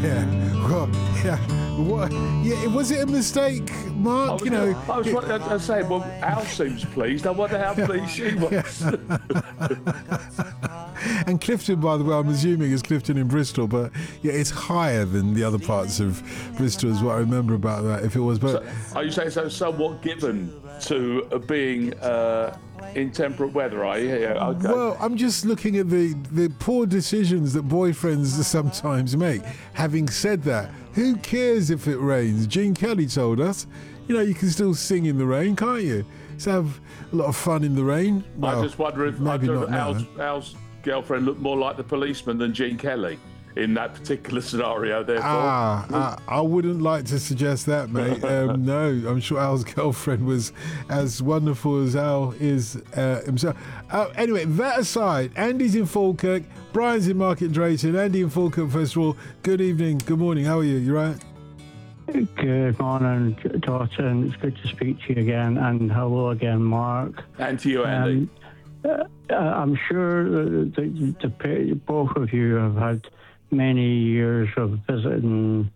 Yeah. Well, yeah. What? Yeah. Was it a mistake, Mark? I was saying, well, Al seems pleased. I wonder how pleased she was. And Clifton, by the way, I'm assuming is Clifton in Bristol, but yeah, it's higher than the other parts of Bristol is what I remember about that, if it was. But so, are you saying so somewhat given to being in temperate weather, are you? Yeah, okay. Well, I'm just looking at the poor decisions that boyfriends sometimes make. Having said that, who cares if it rains? Gene Kelly told us, you can still sing in the rain, can't you? So have a lot of fun in the rain. Well, I just wonder if Al's girlfriend looked more like the policeman than Gene Kelly in that particular scenario, therefore. I wouldn't like to suggest that, mate. No, I'm sure Al's girlfriend was as wonderful as Al is himself. Anyway, that aside, Andy's in Falkirk, Brian's in Market Drayton. Andy in Falkirk, first of all, good evening, good morning, how are you? You right? Good morning, Dalton. It's good to speak to you again, and hello again, Mark. And to you, Andy. I'm sure that both of you have had many years of visiting